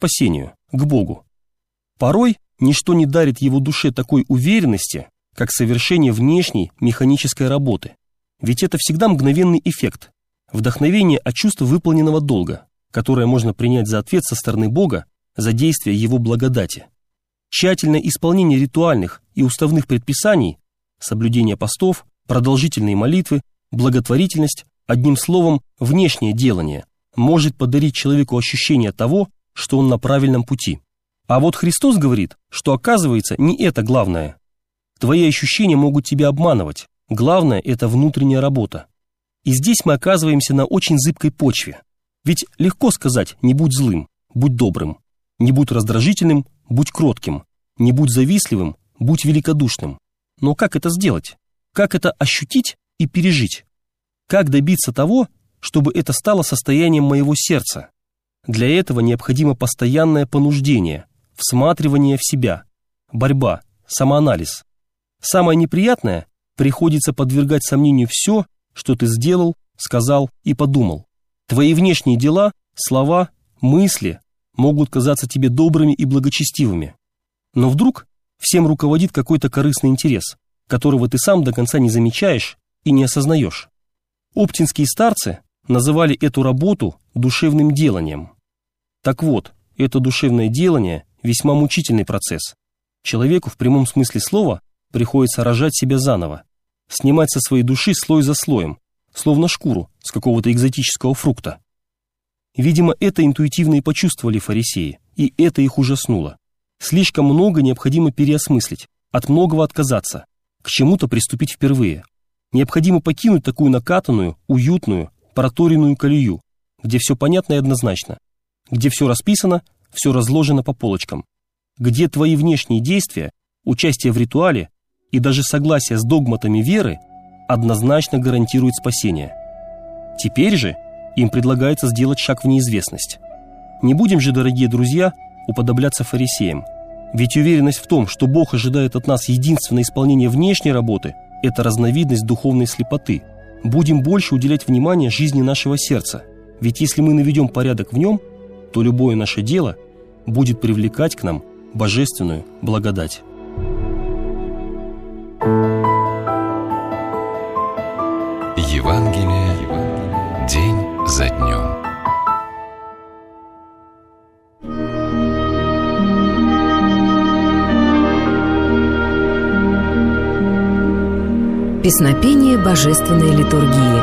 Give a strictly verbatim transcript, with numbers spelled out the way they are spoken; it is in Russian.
спасению, к Богу. Порой ничто не дарит его душе такой уверенности, как совершение внешней механической работы. Ведь это всегда мгновенный эффект, вдохновение от чувства выполненного долга, которое можно принять за ответ со стороны Бога за действие Его благодати. Тщательное исполнение ритуальных и уставных предписаний, соблюдение постов, продолжительные молитвы, благотворительность, одним словом, внешнее делание, может подарить человеку ощущение того, что он на правильном пути. А вот Христос говорит, что оказывается не это главное. Твои ощущения могут тебя обманывать, главное – это внутренняя работа. И здесь мы оказываемся на очень зыбкой почве. Ведь легко сказать «не будь злым, будь добрым», «не будь раздражительным, будь кротким», «не будь завистливым, будь великодушным». Но как это сделать? Как это ощутить и пережить? Как добиться того, чтобы это стало состоянием моего сердца? Для этого необходимо постоянное понуждение, всматривание в себя, борьба, самоанализ. Самое неприятное – приходится подвергать сомнению все, что ты сделал, сказал и подумал. Твои внешние дела, слова, мысли могут казаться тебе добрыми и благочестивыми. Но вдруг всем руководит какой-то корыстный интерес, которого ты сам до конца не замечаешь и не осознаешь. Оптинские старцы называли эту работу душевным деланием. Так вот, это душевное делание – весьма мучительный процесс. Человеку в прямом смысле слова приходится рожать себя заново, снимать со своей души слой за слоем, словно шкуру с какого-то экзотического фрукта. Видимо, это интуитивно и почувствовали фарисеи, и это их ужаснуло. Слишком много необходимо переосмыслить, от многого отказаться, к чему-то приступить впервые. Необходимо покинуть такую накатанную, уютную, проторенную колею, где все понятно и однозначно, где все расписано, все разложено по полочкам, где твои внешние действия, участие в ритуале и даже согласие с догматами веры однозначно гарантирует спасение. Теперь же им предлагается сделать шаг в неизвестность. Не будем же, дорогие друзья, уподобляться фарисеям, ведь уверенность в том, что Бог ожидает от нас единственное исполнение внешней работы – это разновидность духовной слепоты. Будем больше уделять внимание жизни нашего сердца, ведь если мы наведем порядок в нем, то любое наше дело будет привлекать к нам божественную благодать. Евангелие день за днем. Песнопение божественной литургии.